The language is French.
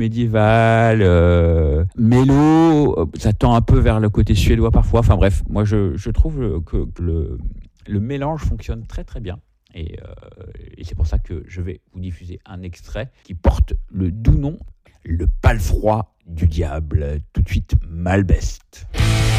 médiéval, mélo, ça tend un peu vers le côté suédois parfois. Enfin bref, moi je trouve que le mélange fonctionne très très bien. Et c'est pour ça que je vais vous diffuser un extrait qui porte le doux nom, le palefroid du diable. Tout de suite, Malbest.